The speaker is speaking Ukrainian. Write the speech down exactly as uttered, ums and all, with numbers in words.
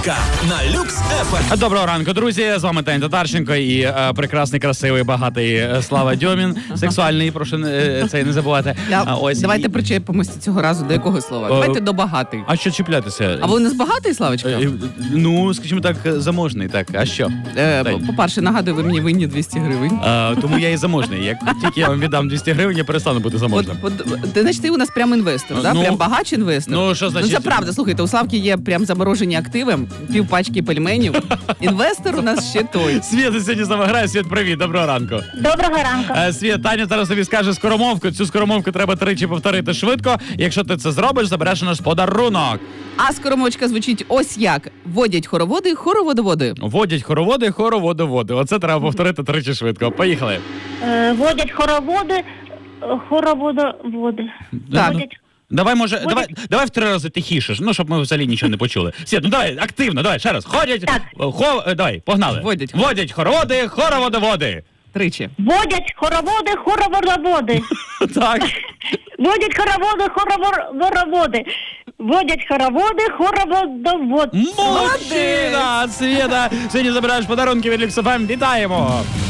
ранковка на Люкс еф ем. Доброго ранку, друзі. З вами Тань Татарченко і е, прекрасний, красивий, багатий е, Слава Дьомін. Сексуальний, прошу е, це не забувати. Я, А, ось. давайте причепимося цього разу до якого слова? О, Давайте до багатий. А що чіплятися? А ви у нас багатий, Славочка? Е, Ну, скажімо так, заможний, так. А що? Е, Тань. По-перше, нагадую, ви мені винні двісті гривень. А, тому я і заможний. Як тільки я вам віддам двісті гривень, я перестану бути заможним. От, от, ти, значить, ти у нас прям інвестор, да? Ну, Прям багач інвестор. ну, що значить? Ну, це правда, слухайте, у Славки є прям заморожені активи, пів пачки пельменів. Інвестор у нас ще той. Світ сьогодні з нами грає. Світ, привіт, доброго ранку. Доброго ранку. Е, Світ, Таня зараз тобі скаже скоромовку. Цю скоромовку треба тричі повторити швидко. Якщо ти це зробиш, забереш у нас подарунок. А скоромовочка звучить ось як. Водять хороводи, хороводоводи. Водять хороводи, хороводоводи. Оце треба повторити тричі швидко. Поїхали. Е, водять хороводи, е, хороводоводи. Так. Водять. Давай, може, Водять- давай, давай в три рази тихіше, ну, щоб ми взагалі нічого не почули. Світ, ну давай, активно, давай, ще раз. Ходять, Так. хо, е, давай, погнали. Водять. Водять хороводи, хороводоводи. Тричі. Водять хороводи, хороводоводи. Так. Водять хороводи, хороводоводи. Водять хороводи, хороводоводи. Молодчина, Світа. Сьогодні забираєш подарунки від Люкс еф ем. Вітаємо.